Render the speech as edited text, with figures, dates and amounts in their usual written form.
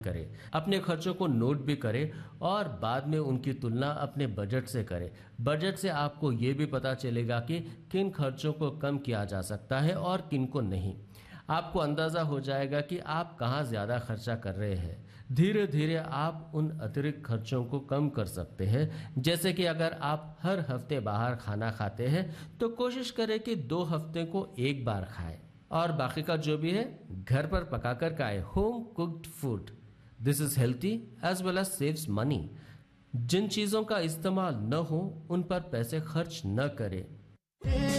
करें, अपने खर्चों को नोट भी करें और बाद में उनकी तुलना अपने बजट से करें। बजट से आपको ये भी पता चलेगा कि किन खर्चों को कम किया जा सकता है और किन को नहीं। आपको अंदाज़ा हो जाएगा कि आप कहाँ ज़्यादा खर्चा कर रहे हैं। धीरे धीरे आप उन अतिरिक्त खर्चों को कम कर सकते हैं। जैसे कि अगर आप हर हफ्ते बाहर खाना खाते हैं तो कोशिश करें कि 2 हफ्ते को एक बार खाएं और बाकी का जो भी है घर पर पकाकर खाएं, home cooked food. This is healthy as well as saves money. जिन चीज़ों का इस्तेमाल न हो उन पर पैसे खर्च न करें।